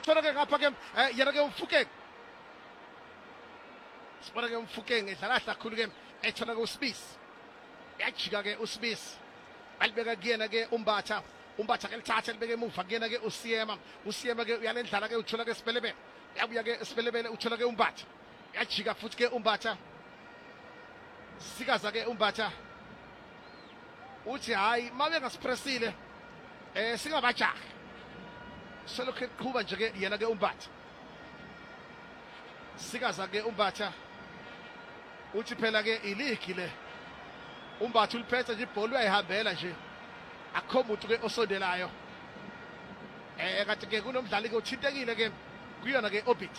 ethola ke ngapha ke yena ke uMfukeng sibona ke uMfukeng edlala kakhulu ke ethola ke uSmith yajika ke uSmith balibeka kuyena ke umbatha ke lithatha libeke emuva kuyena ke usiyema ke uyalendlala ke uthola ke Sibelebele yabuya ke Sibelebele uthola ke umbatha yajika futhi ke umbatha sikaza ke umbatha uthi hayi mabe ngasipressile singabajahi selokhu eqhuba nje ke yena ke umbatha sikaza ke umbatha uthi phela ke iligi le umbatha uliphethe nje ibhola uyayihambela nje akho umuntu ke osondelayo kade ke kunomdlali ke uthintekile ke kuyona ke orbit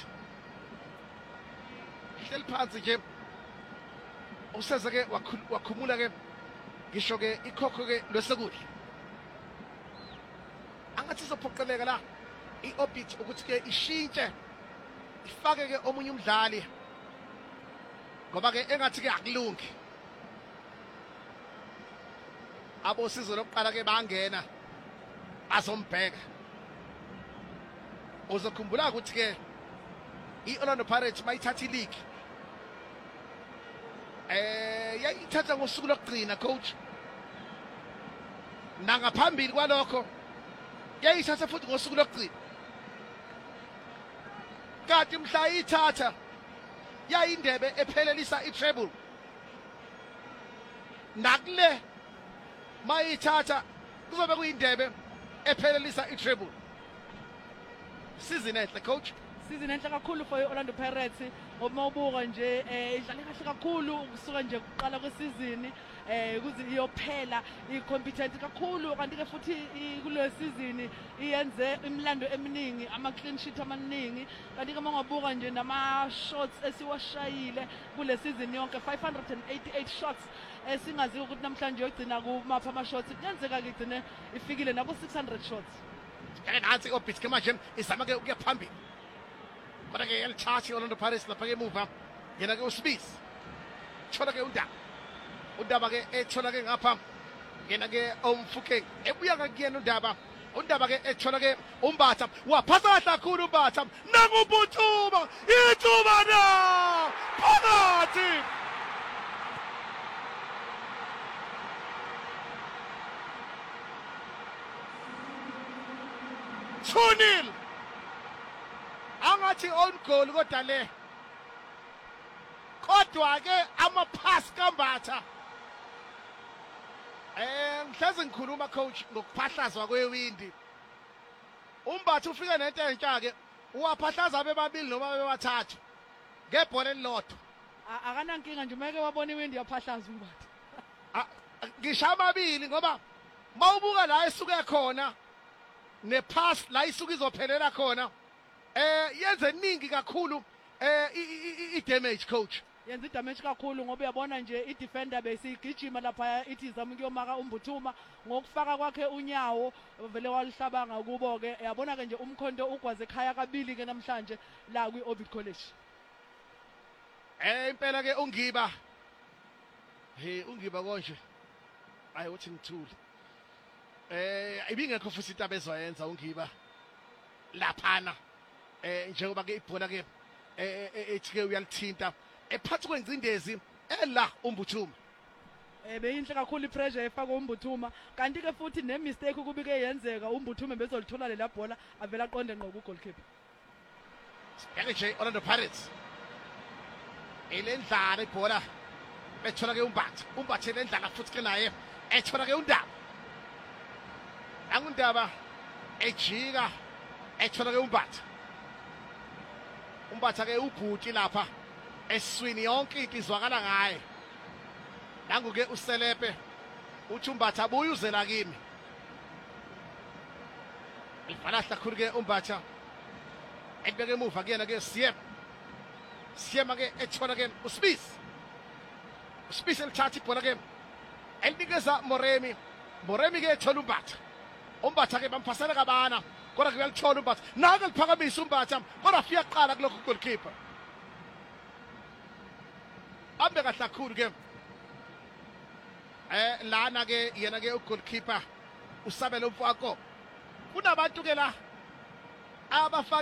ihleli phansi nje useze ke wakhumula ke ngisho ke ikhokho ke lwesekudla angathi sophoqeleka la iorbit ukuthi ke ishintshe ifake ke omunye umdlali ngoba ke engathi ke akulungi abosizo lokuqala ke bangena bazombheka uzokhumbula ukuthi ke iOrlando Pirates mayithatha ileague yayithatha ngosuku lokugcina coach nangaphambili kwalokho yayithatha futhi ngosuku lokugcina kanti mhla ithatha yayindebe ephelelisa itreble nakule mayithatha kuzobe kuyindebe ephelelisa itreble season enhle coach season enhle kakhulu for iOrlando Pirates ngoba ubuka nje idlale kahle kakhulu kusuka nje kuqala kwesizini kuze iyophela icompetent kakhulu kanti ke futhi kule season iyenze imlando eminingi ama clean sheet amaningi kanti ke mangabuka nje nama shots esiwashayile kule season yonke 588 shots singazi ukuthi namhlanje uyogcina kumapha ama shots kuyenzeka ke igcine ifikile nabo 600 shots nansi iOrbit ke manje izama ke ukuya phambili kodwa ke yalithatha iOrlando Pirates lapha ke emuva yena ke uSmith thola ke undaba ke ethola ke ngapha yena ke uMfukeng ebuya kuyena undaba ke ethola ke umbatha waphasa kakhulu umbatha nangubuthuma ithuba na phakathi Tunil angathi on goal kodwa le kodwa ke amapass kambatha ngihlezi ngikhuluma coach ngokuphahlazwa kwewindi umbatha ufika nento entsha ke uwaphahlaza bebabili noma bebathathu ngebhola elilodwa akanankinga nje meke wabona iwindi yaphahlaza umbatha ngisho amabili ngoba mawubuka la esuke khona nepass la isuke izophelela khona yenze eningi kakhulu i-damage coach yenza idamage kakhulu ngoba uyabona nje i-defender besigijima lapha ithi izama ukuyomaka uMbuthuma ngokufaka kwakhe unyawo vele walihlabanga kubo ke yabona ke nje umkhonto ugwaze ekhaya kabili ke namhlanje la kwi-Orbit College impela ke ungiba ungiba konje hayi uthi ngithule ibingekho futhi into abezoyenza ungiba laphana njengoba ke ibhola ke ethi ke uyalithinta ephathi kwengcindezi ela uMbuthuma beyinhle kakhulu ipressure efaka uMbuthuma kanti ke futhi nemistake kubike yenzeka uMbuthuma bezolithola lela bhola avela aqonde ngqo ku-goalkeeper sibheke nje Orlando Pirates elendlala ibhola bethola ke umbatha elendlala futhi ke naye ethola ke undaba ejika ethola ke umbatha ke ubhuti lapha eswini yonke into izwakala ngaye nangu ke uSelepe uthi umbatha buya uzela kimi ifanahla kakhulu ke umbatha ebeke emuva kuyena ke siyema ke ethola ke uSmith elithatha ibhola ke elinikeza Moremi ke ethola umbatha ke bamphasela kabana kodwa ke uyalithola umbatha nake liphakamisa umbatha kodwa afika qala kulokho goalkeeper ambe kahle kakhulu ke lana ke yena ke ugoalkeeper uSabelo Mfako kunabantu ke la abafaka